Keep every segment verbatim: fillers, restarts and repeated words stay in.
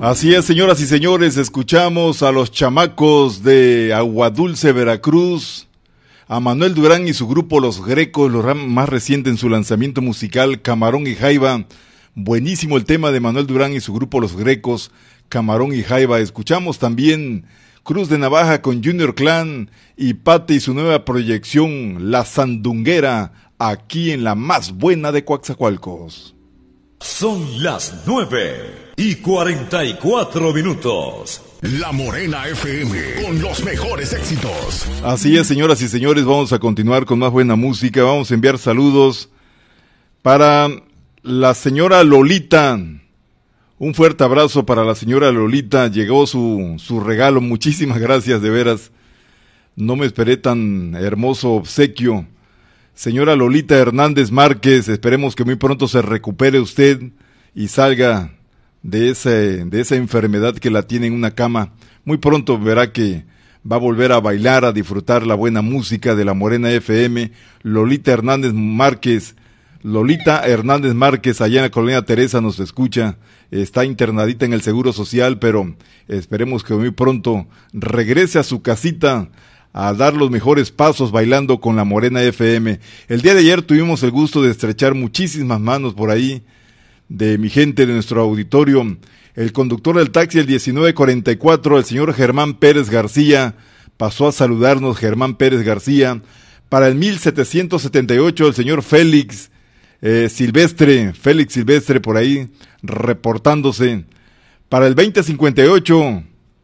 Así es, señoras y señores, escuchamos a los chamacos de Aguadulce, Veracruz, a Manuel Durán y su grupo Los Grecos, lo más reciente en su lanzamiento musical, Camarón y Jaiba. Buenísimo el tema de Manuel Durán y su grupo Los Grecos, Camarón y Jaiba. Escuchamos también Cruz de Navaja con Junior Clan y Pate y su nueva proyección, La Sandunguera, aquí en la más buena de Coatzacoalcos. Son las nueve y cuarenta y cuatro minutos. La Morena F M, con los mejores éxitos. Así es, señoras y señores, vamos a continuar con más buena música. Vamos a enviar saludos para la señora Lolita. Un fuerte abrazo para la señora Lolita. Llegó su, su regalo, muchísimas gracias, de veras. No me esperé tan hermoso obsequio. Señora Lolita Hernández Márquez, esperemos que muy pronto se recupere usted y salga de ese, de esa enfermedad que la tiene en una cama. Muy pronto verá que va a volver a bailar, a disfrutar la buena música de la Morena F M. Lolita Hernández Márquez, Lolita Hernández Márquez, allá en la Colonia Teresa nos escucha, está internadita en el Seguro Social, pero esperemos que muy pronto regrese a su casita a dar los mejores pasos bailando con la Morena F M. El día de ayer tuvimos el gusto de estrechar muchísimas manos por ahí de mi gente de nuestro auditorio. El conductor del taxi, el diecinueve cuarenta y cuatro, el señor Germán Pérez García, pasó a saludarnos, Germán Pérez García. Para el mil setecientos setenta y ocho, el señor Félix eh, Silvestre, Félix Silvestre por ahí reportándose. Para el veinte cincuenta y ocho,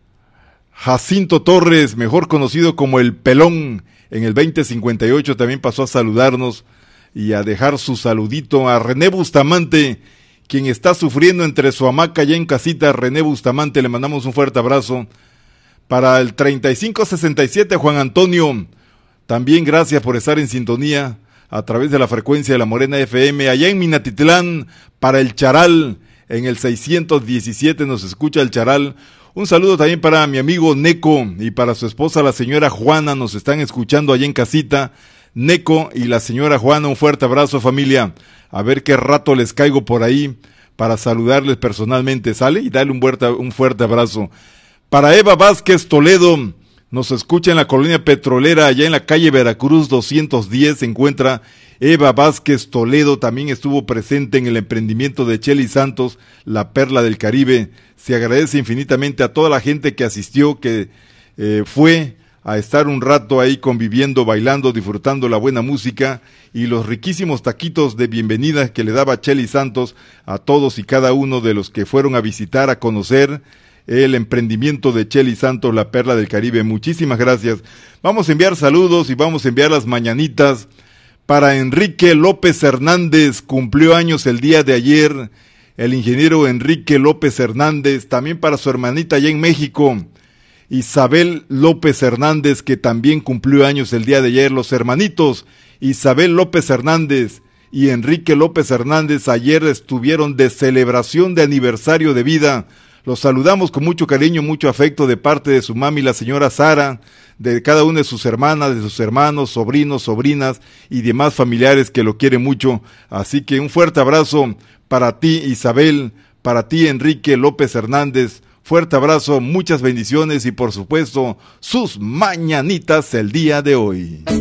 Jacinto Torres, mejor conocido como El Pelón, en el veinte cincuenta y ocho también pasó a saludarnos y a dejar su saludito a René Bustamante, quien está sufriendo entre su hamaca allá en casita. René Bustamante, le mandamos un fuerte abrazo. Para el treinta y cinco sesenta y siete, Juan Antonio, también gracias por estar en sintonía a través de la frecuencia de la Morena F M. Allá en Minatitlán, para el Charal, en el seiscientos diecisiete nos escucha el Charal. Un saludo también para mi amigo Neco y para su esposa, la señora Juana, nos están escuchando allá en casita. Neco y la señora Juana, un fuerte abrazo, familia. A ver qué rato les caigo por ahí para saludarles personalmente, ¿sale? Y darle un fuerte, un fuerte abrazo. Para Eva Vázquez Toledo, nos escucha en la colonia petrolera, allá en la calle Veracruz doscientos diez, se encuentra Eva Vázquez Toledo, también estuvo presente en el emprendimiento de Chely Santos, la Perla del Caribe. Se agradece infinitamente a toda la gente que asistió, que eh, fue a estar un rato ahí conviviendo, bailando, disfrutando la buena música y los riquísimos taquitos de bienvenida que le daba Chely Santos a todos y cada uno de los que fueron a visitar, a conocer el emprendimiento de Chely Santos, la Perla del Caribe. Muchísimas gracias. Vamos a enviar saludos y vamos a enviar las mañanitas para Enrique López Hernández, cumplió años el día de ayer, el ingeniero Enrique López Hernández, también para su hermanita allá en México, Isabel López Hernández, que también cumplió años el día de ayer. Los hermanitos Isabel López Hernández y Enrique López Hernández ayer estuvieron de celebración de aniversario de vida. Los saludamos con mucho cariño, mucho afecto de parte de su mami, la señora Sara, de cada una de sus hermanas, de sus hermanos, sobrinos, sobrinas y demás familiares que lo quieren mucho. Así que un fuerte abrazo para ti, Isabel, para ti, Enrique López Hernández. Fuerte abrazo, muchas bendiciones y por supuesto sus mañanitas el día de hoy.